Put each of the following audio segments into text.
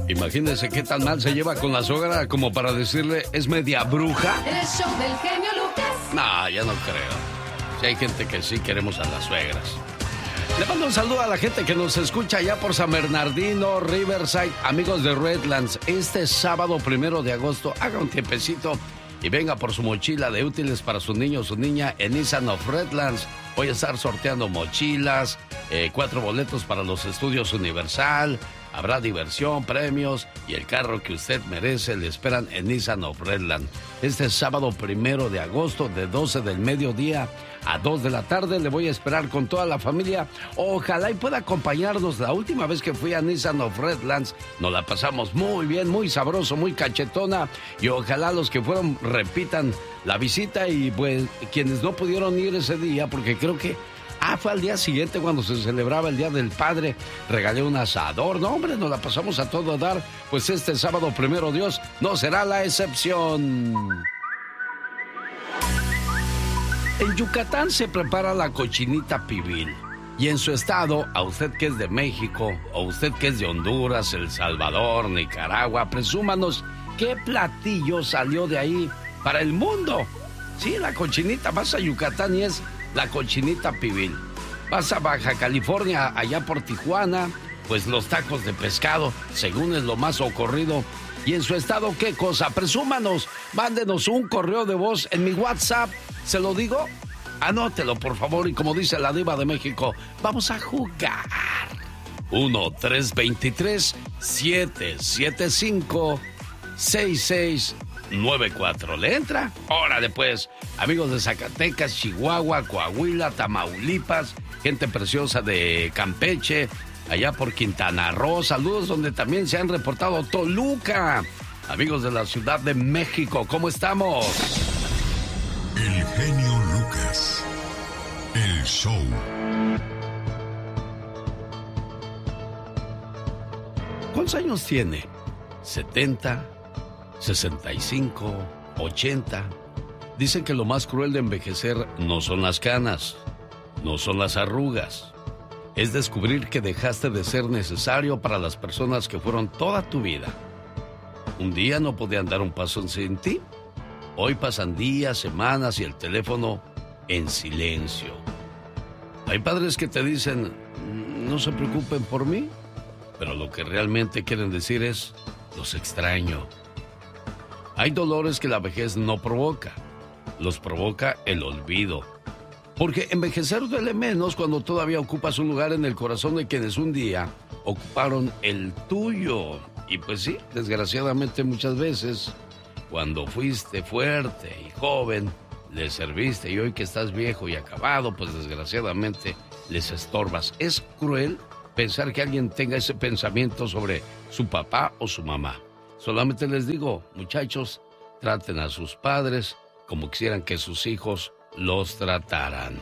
Imagínense qué tan mal se lleva con la suegra como para decirle, ¿es media bruja? El show del genio Lucas. No, ya no creo. Si hay gente que sí queremos a las suegras. Le mando un saludo a la gente que nos escucha allá por San Bernardino, Riverside, amigos de Redlands. Este sábado 1 de agosto, haga un tiempecito y venga por su mochila de útiles para su niño o su niña en Nissan of Redlands. Voy a estar sorteando mochilas, 4 boletos para los estudios Universal. Habrá diversión, premios y el carro que usted merece le esperan en Nissan of Redlands. Este sábado 1 de agosto de 12 del mediodía a 2 de la tarde le voy a esperar con toda la familia. Ojalá y pueda acompañarnos. La última vez que fui a Nissan of Redlands nos la pasamos muy bien, muy sabroso, muy cachetona. Y ojalá los que fueron repitan la visita y pues quienes no pudieron ir ese día, porque creo que fue al día siguiente cuando se celebraba el Día del Padre. Regalé un asador. No, hombre, nos la pasamos a todo dar. Pues este sábado, primero Dios, no será la excepción. En Yucatán se prepara la cochinita pibil. Y en su estado, a usted que es de México, o usted que es de Honduras, El Salvador, Nicaragua, presúmanos qué platillo salió de ahí para el mundo. Sí, la cochinita. Vas a Yucatán y es la cochinita pibil. Vas a Baja California, allá por Tijuana, pues los tacos de pescado, según es lo más ocurrido. Y en su estado, ¿qué cosa? Presúmanos, mándenos un correo de voz en mi WhatsApp. ¿Se lo digo? Anótelo, por favor, y como dice la diva de México, vamos a jugar. 1-323-775-6694. ¿Le entra? Órale, pues. Amigos de Zacatecas, Chihuahua, Coahuila, Tamaulipas, gente preciosa de Campeche, allá por Quintana Roo, saludos donde también se han reportado Toluca. Amigos de la Ciudad de México, ¿cómo estamos? El genio Lucas, el show. ¿Cuántos años tiene? ¿70? ¿65? ¿80? Dicen que lo más cruel de envejecer no son las canas, no son las arrugas. Es descubrir que dejaste de ser necesario para las personas que fueron toda tu vida. Un día no podían dar un paso sin ti. Hoy pasan días, semanas y el teléfono en silencio. Hay padres que te dicen, no se preocupen por mí, pero lo que realmente quieren decir es, los extraño. Hay dolores que la vejez no provoca, los provoca el olvido. Porque envejecer duele menos cuando todavía ocupas un lugar en el corazón de quienes un día ocuparon el tuyo. Y pues sí, desgraciadamente muchas veces, cuando fuiste fuerte y joven, les serviste, y hoy que estás viejo y acabado, pues desgraciadamente les estorbas. Es cruel pensar que alguien tenga ese pensamiento sobre su papá o su mamá. Solamente les digo, muchachos, traten a sus padres como quisieran que sus hijos los trataran.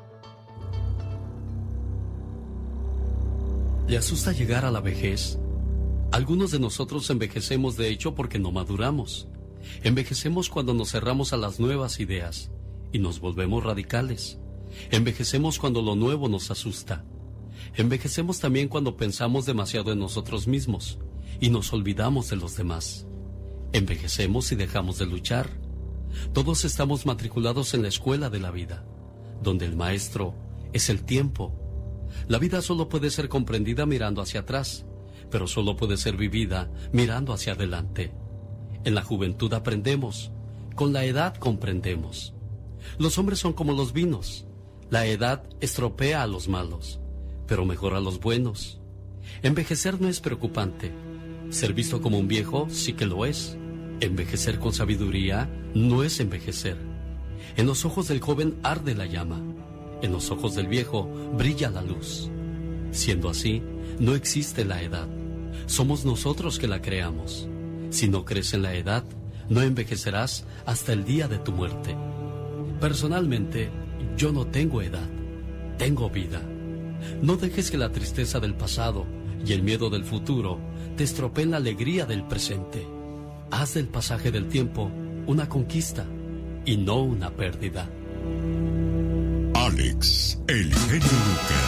¿Le asusta llegar a la vejez? Algunos de nosotros envejecemos de hecho porque no maduramos. Envejecemos cuando nos cerramos a las nuevas ideas y nos volvemos radicales. Envejecemos cuando lo nuevo nos asusta. Envejecemos también cuando pensamos demasiado en nosotros mismos y nos olvidamos de los demás. Envejecemos y dejamos de luchar. Todos estamos matriculados en la escuela de la vida, donde el maestro es el tiempo. La vida solo puede ser comprendida mirando hacia atrás, pero solo puede ser vivida mirando hacia adelante. En la juventud aprendemos, con la edad comprendemos. Los hombres son como los vinos. La edad estropea a los malos, pero mejora a los buenos. Envejecer no es preocupante. Ser visto como un viejo sí que lo es. Envejecer con sabiduría no es envejecer. En los ojos del joven arde la llama. En los ojos del viejo brilla la luz. Siendo así, no existe la edad. Somos nosotros que la creamos. Si no crees en la edad, no envejecerás hasta el día de tu muerte. Personalmente, yo no tengo edad. Tengo vida. No dejes que la tristeza del pasado y el miedo del futuro te estropeen la alegría del presente. Haz del pasaje del tiempo una conquista y no una pérdida. Alex, el genio Lucas.